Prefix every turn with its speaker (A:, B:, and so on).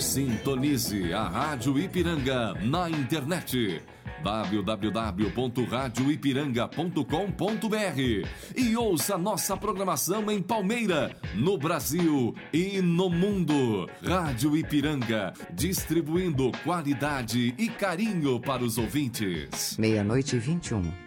A: Sintonize a Rádio Ipiranga na internet www.radioipiranga.com.br e ouça nossa programação em Palmeira, no Brasil e no mundo. Rádio Ipiranga, distribuindo qualidade e carinho para os ouvintes.
B: 00:21.